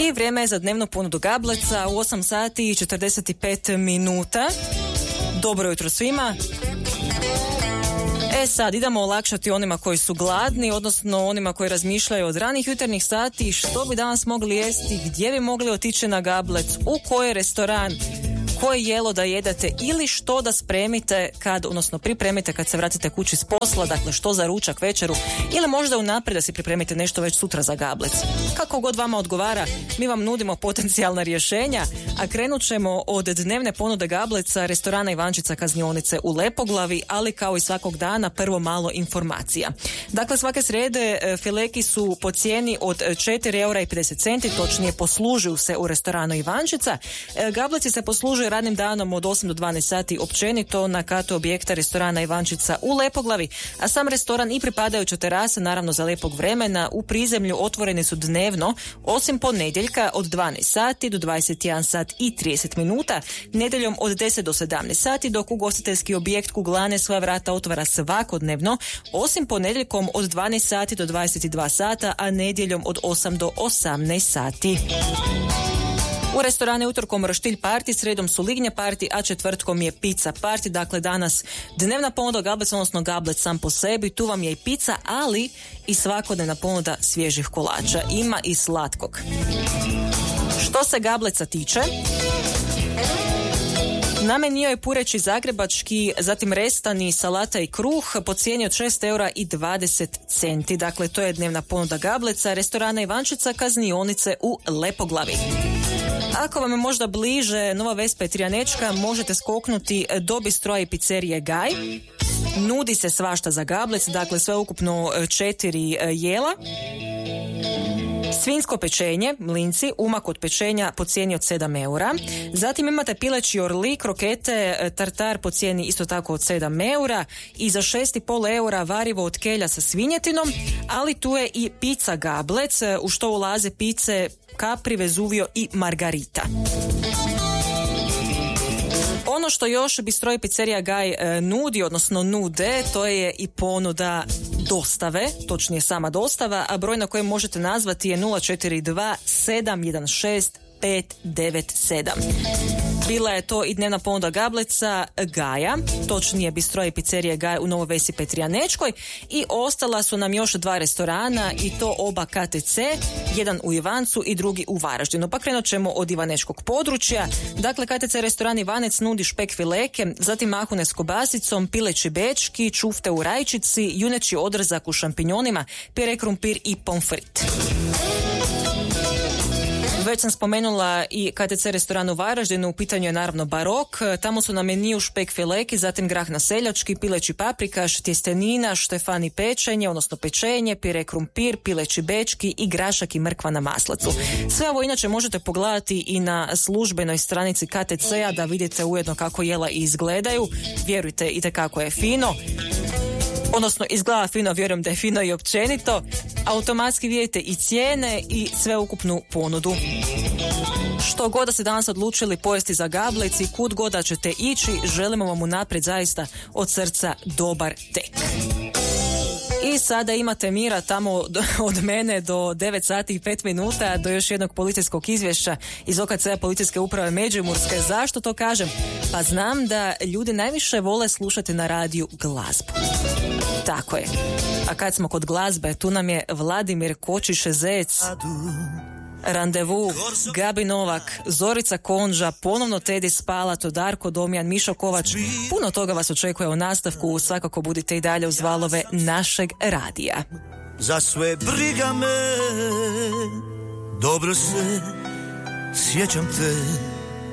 I vrijeme je za dnevnu ponudu Gableca u 8 sati i 45 minuta. Dobro jutro svima. Sad idemo olakšati onima koji su gladni, odnosno onima koji razmišljaju od ranih jutarnjih sati što bi danas mogli jesti, gdje bi mogli otići na Gablec, u koji restoran, koje jelo da jedete ili što da spremite pripremite kad se vratite kući s posla, dakle što za ručak, večeru ili možda unaprijed da si pripremite nešto već sutra za Gablec. Kako god vama odgovara, mi vam nudimo potencijalna rješenja, a krenut ćemo od dnevne ponude Gableca, restorana Ivančica kaznionice u Lepoglavi, ali kao i svakog dana prvo malo informacija. Dakle, svake srijede fileki su po cijeni od 4,50 €, točnije poslužuju se u restoranu Ivančica. Gableci se poslužuju radnim danom od 8 do 12 sati općenito na katu objekta restorana Ivančica u Lepoglavi, a sam restoran i pripadajuća terasa, naravno za lijepog vremena, u prizemlju otvoreni su dnevno, osim ponedjeljka od 12 sati do 21 sat i 30 minuta, nedjeljom od 10 do 17 sati, dok ugostiteljski objekt Kuglane svoja vrata otvara svakodnevno, osim ponedjeljkom od 12 sati do 22 sata, a nedjeljom od 8 do 18 sati. U restorane utorkom roštilj party, sredom su lignje party, a četvrtkom je pizza party. Dakle, danas dnevna ponuda Gablec, odnosno Gablec sam po sebi. Tu vam je i pizza, ali i svakodnevna ponuda svježih kolača. Ima i slatkog. Što se Gableca tiče, na meniju je pureći zagrebački, zatim restani, salata i kruh po cijeni od 6,20 €. Dakle, to je dnevna ponuda Gableca, restorana Ivančica kaznionice u Lepoglavi. Ako vam je možda bliže Nova Ves Petrijanečka, možete skoknuti do bistroa i pizzerije Gaj. Nudi se svašta za Gablec, dakle sve ukupno 4 jela. Svinjsko pečenje, mlinci, umak od pečenja po cijeni od 7 €. Zatim imate pileći orli, krokete, tartar po cijeni isto tako od 7 € i za 6,5 € varivo od kelja sa svinjetinom, ali tu je i pizza Gablec, u što ulaze pice Capri, Vezuvio i Margarita. Ono što još bistro i pizzerija Gaj nudi, odnosno nude, to je i ponuda dostave, točnije sama dostava, a broj na kojem možete nazvati je 042 716 597. Bila je to i dnevna ponuda Gableca Gaja, točnije bistro i pizzerije Gaj u Novoj Vesi Petrijanečkoj, i ostala su nam još 2 restorana i to oba KTC, jedan u Ivancu i drugi u Varaždinu. Pa krenut ćemo od ivanečkog područja. Dakle, KTC restoran Ivanec nudi špek fileke, zatim mahune s kobasicom, pileći bečki, čufte u rajčici, juneći odrezak u šampinjonima, pire krumpir i pomfrit. Već sam spomenula i KTC restoran u Varaždinu, u pitanju je naravno Barok. Tamo su na meniju špek fileki, zatim grah na seljački, pileći paprikaš, tjestenina, štefani pečenje, odnosno pečenje, pire krumpir, pileći bečki i grašak i mrkva na maslacu. Sve ovo inače možete pogledati i na službenoj stranici KTC-a da vidite ujedno kako jela izgledaju. Vjerujte, itekako je fino. Odnosno, izgleda fino, vjerujem da je fino i općenito. Automatski vidite i cijene i sveukupnu ponudu. Što god da ste danas odlučili pojesti za Gablec i kud god da ćete ići, želimo vam unaprijed zaista od srca dobar tek. I sada imate mira tamo od mene do 9 sati i 5 minuta do još jednog policijskog izvješća iz OKC-a Policijske uprave Međimurske. Zašto to kažem? Pa znam da ljudi najviše vole slušati na radiju glazbu. Tako je. A kad smo kod glazbe, tu nam je Vladimir Kočiš-Zec, Randevu, Gabi Novak, Zorica Konđa, ponovno Tedi Spalato, Darko Domjan, Mišo Kovač. Puno toga vas očekuje u nastavku, svakako budite i dalje uz valove našeg radija. Za sve briga me, dobro se sjećam te.